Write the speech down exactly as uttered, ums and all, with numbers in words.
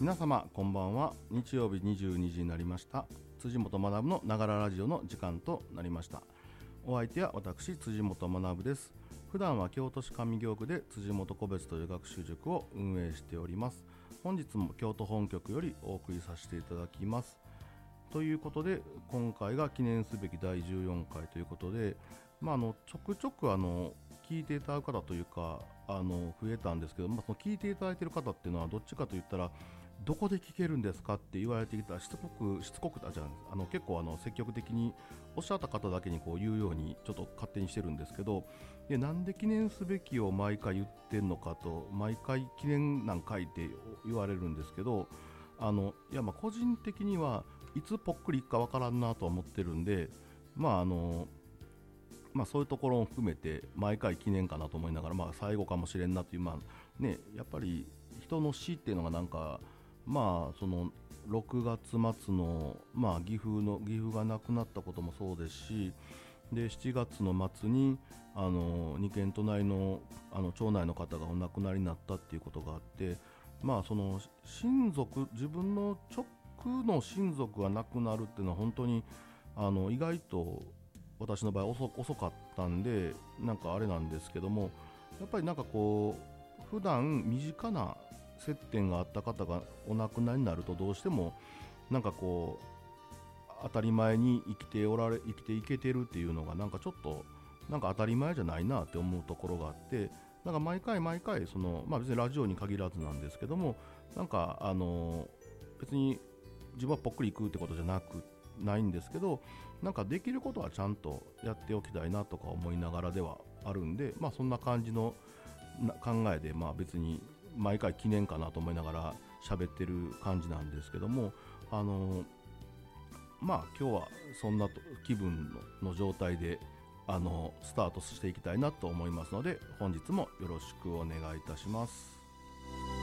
皆様こんばんは。日曜日にじゅうにじになりました。辻本学のながらラジオの時間となりました。お相手は私辻本学です。普段は京都市上京区で辻本個別という学習塾を運営しております。本日も京都本局よりお送りさせていただきます。ということで今回が記念すべきだいじゅうよんかいということで、まあ、あのちょくちょくあの聞いていただく方というかあの増えたんですけど、まあ、その聞いていただいている方っていうのはどっちかといったらどこで聞けるんですかって言われてきたらしつこくしつこくあじゃあの結構あの積極的におっしゃった方だけにこう言うようにちょっと勝手にしてるんですけど、でなんで記念すべきを毎回言ってんのかと、毎回記念なんかいって言われるんですけど、あのいやまあ個人的にはいつぽっくりいくかわからんなとは思ってるんで、まああのまあそういうところを含めて毎回記念かなと思いながら、まあ最後かもしれんなという、まあね、やっぱり人の死っていうのがなんかまあそのろくがつ末のまあ岐阜の岐阜が亡くなったこともそうですし、でしちがつの末にあのにけん隣のあの町内の方がお亡くなりになったっていうことがあって、まあその親族自分の直の親族が亡くなるっていうのは本当にあの意外と私の場合 遅, 遅かったんでなんかあれなんですけども、やっぱりなんかこう普段身近な接点があった方がお亡くなりになるとどうしてもなんかこう当たり前に生きておられ生きていけてるっていうのがなんかちょっとなんか当たり前じゃないなって思うところがあって、なんか毎回毎回そのまあ別にラジオに限らずなんですけども、なんかあの別に自分はぽっくりいくってことじゃなくないんですけど、なんかできることはちゃんとやっておきたいなとか思いながらではあるんで、まあそんな感じの考えで、まあ別に毎回記念かなと思いながら喋ってる感じなんですけども、あのまあ今日はそんな気分の状態であのスタートしていきたいなと思いますので、本日もよろしくお願いいたします。